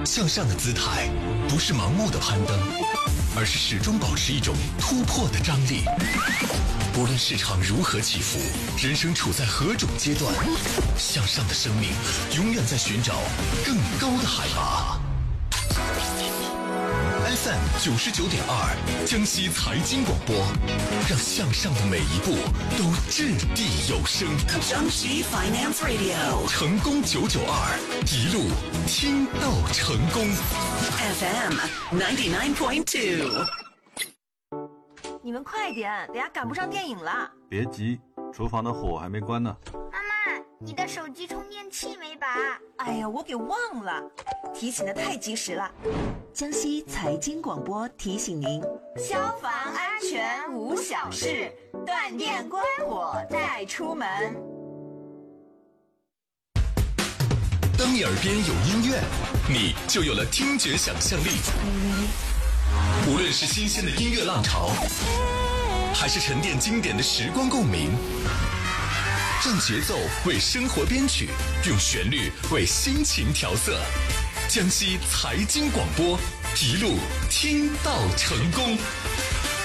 向上的姿态不是盲目的攀登，而是始终保持一种突破的张力。无论市场如何起伏，人生处在何种阶段，向上的生命永远在寻找更高的海拔。FM 99.2江西财经广播，让向上的每一步都掷地有声。 江西 Finance Radio 成功992，一路听到成功。 FM 99.2。 你们快点，等下赶不上电影了。 别急，厨房的火还没关呢。 妈妈，你的手机充电器没拔？ 哎呀，我给忘了，提醒的太及时了。江西财经广播提醒您：消防安全无小事，断电关火再出门。 当你耳边有音乐，你就有了听觉想象力。无论是新鲜的音乐浪潮，还是沉淀经典的时光共鸣，让节奏为生活编曲，用旋律为心情调色。江西财经广播，一路听到成功。